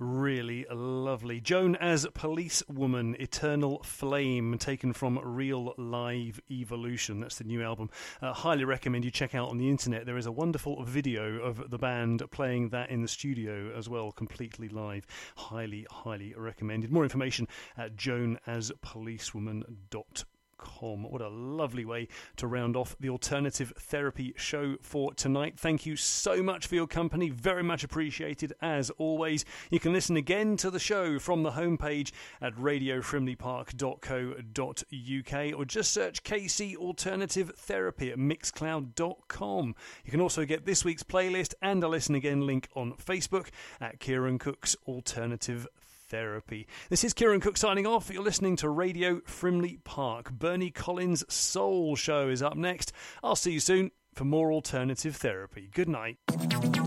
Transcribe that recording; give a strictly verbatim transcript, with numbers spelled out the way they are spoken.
Really lovely. Joan as Policewoman, Eternal Flame, taken from Real Live Evolution. That's the new album. Uh, highly recommend you check out on the internet. There is a wonderful video of the band playing that in the studio as well, completely live. Highly, highly recommended. More information at joan as policewoman dot com. What a lovely way to round off the Alternative Therapy show for tonight. Thank you so much for your company. Very much appreciated as always. You can listen again to the show from the homepage at radio frimley park dot co dot uk or just search K C Alternative Therapy at mixcloud dot com. You can also get this week's playlist and a listen again link on Facebook at Kieran Cook's Alternative Therapy. Therapy. This is Kieran Cook signing off. You're listening to Radio Frimley Park. Bernie Collins' Soul Show is up next. I'll see you soon for more Alternative Therapy. Good night.